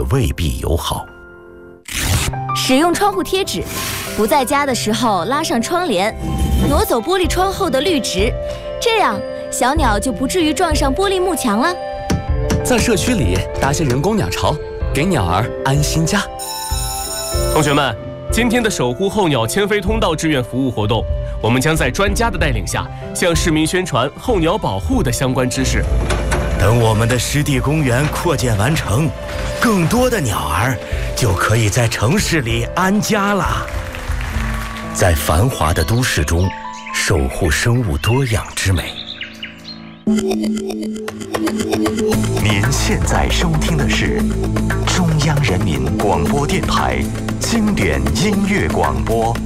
未必友好。 使用窗户贴纸，不在家的时候拉上窗帘，挪走玻璃窗后的绿植，这样小鸟就不至于撞上玻璃幕墙了。 在社区里搭些人工鸟巢，给鸟儿安心家。 同学们，今天的守护候鸟迁飞通道志愿服务活动，我们将在专家的带领下，向市民宣传候鸟保护的相关知识。 等我们的湿地公园扩建完成，更多的鸟儿就可以在城市里安家了。在繁华的都市中，守护生物多样之美。 您现在收听的是中央人民广播电台经典音乐广播。